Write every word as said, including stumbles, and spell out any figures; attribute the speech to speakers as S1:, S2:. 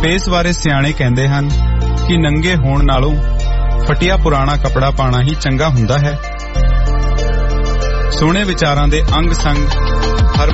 S1: Space बारे सियाणे कहंदे हन कि नंगे होण नालों फटिया पुराना कपड़ा पाना ही चंगा हुंदा है। सोहणे विचारां दे अंग संग